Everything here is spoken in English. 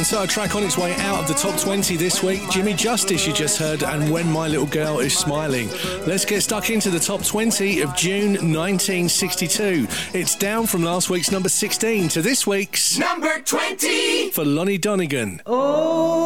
So a track on its way out of the top 20 this week. Jimmy Justice, you just heard, and When My Little Girl Is Smiling. Let's get stuck into the top 20 of June 1962. It's down from last week's number 16 to this week's number 20 for Lonnie Donegan. Oh.